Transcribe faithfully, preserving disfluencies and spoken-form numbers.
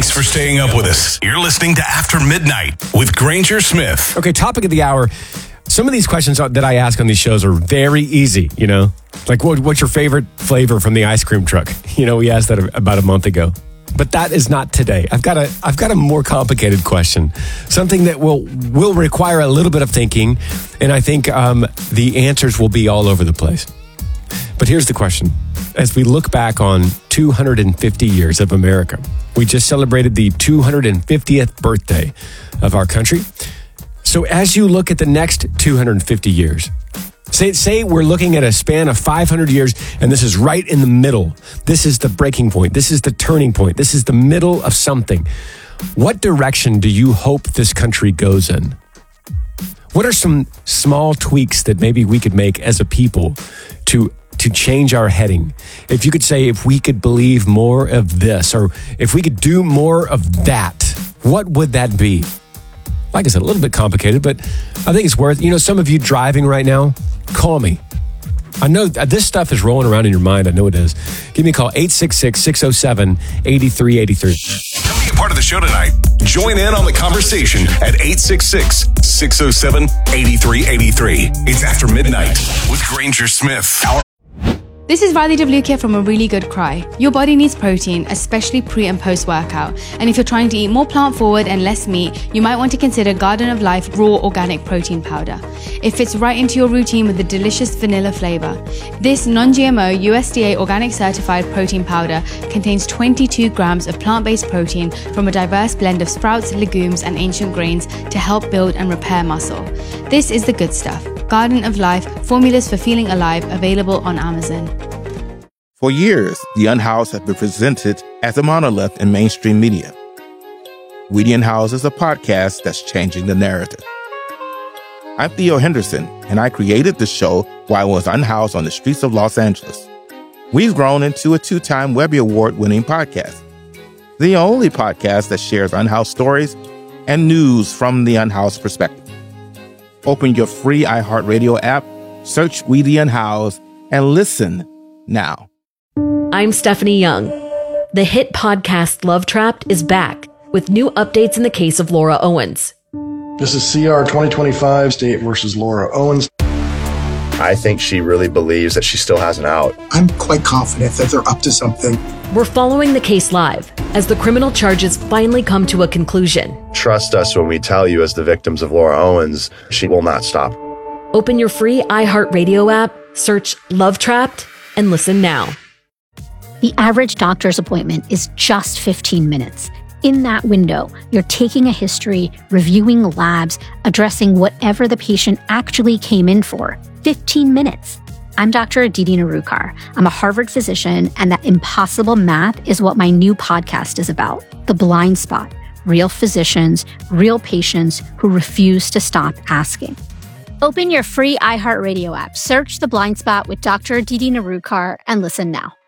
Thanks for staying up with us. You're listening to After Midnight with Granger Smith. Okay, topic of the hour. Some of these questions that I ask on these shows are very easy, you know? Like, what, what's your favorite flavor from the ice cream truck? You know, we asked that about a month ago. But that is not today. I've got a I've got a more complicated question, something that will will require a little bit of thinking, and I think um, the answers will be all over the place. But here's the question: as we look back on two hundred fifty years of America, we just celebrated the two hundred fiftieth birthday of our country. So as you look at the next two hundred fifty years, Say, say we're looking at a span of five hundred years, and this is right in the middle. This is the breaking point. This is the turning point. This is the middle of something. What direction do you hope this country goes in? What are some small tweaks that maybe we could make as a people to to change our heading? If you could say, if we could believe more of this, or if we could do more of that, what would that be? Like I said, a little bit complicated, but I think it's worth, you know, some of you driving right now, call me. I know this stuff is rolling around in your mind. I know it is. Give me a call, eight six six, six oh seven, eight three eight three. Come be a part of the show tonight. Join in on the conversation at eight six six, six oh seven, eight three eight three. It's After Midnight with Granger Smith. This is Radhi Devlukia from A Really Good Cry. Your body needs protein, especially pre and post workout. And if you're trying to eat more plant forward and less meat, you might want to consider Garden of Life Raw Organic Protein Powder. It fits right into your routine with a delicious vanilla flavor. This non-G M O U S D A organic certified protein powder contains twenty-two grams of plant-based protein from a diverse blend of sprouts, legumes, and ancient grains to help build and repair muscle. This is the good stuff. Garden of Life, formulas for feeling alive, available on Amazon. For years, The Unhoused have been presented as a monolith in mainstream media. We The Unhoused is a podcast that's changing the narrative. I'm Theo Henderson, and I created the show while I was unhoused on the streets of Los Angeles. We've grown into a two-time Webby Award-winning podcast, the only podcast that shares unhoused stories and news from the unhoused perspective. Open your free iHeartRadio app, search We The Unhoused, and listen now. I'm Stephanie Young. The hit podcast Love Trapped is back with new updates in the case of Laura Owens. This is C R twenty twenty-five, State versus Laura Owens. I think she really believes that she still has an out. I'm quite confident that they're up to something. We're following the case live as the criminal charges finally come to a conclusion. Trust us when we tell you, as the victims of Laura Owens, she will not stop. Open your free iHeartRadio app, search Love Trapped, and listen now. The average doctor's appointment is just fifteen minutes. In that window, you're taking a history, reviewing labs, addressing whatever the patient actually came in for. fifteen minutes. I'm Doctor Aditi Narukar. I'm a Harvard physician, and that impossible math is what my new podcast is about. The Blind Spot. Real physicians, real patients who refuse to stop asking. Open your free iHeartRadio app, search The Blind Spot with Doctor Aditi Narukar, and listen now.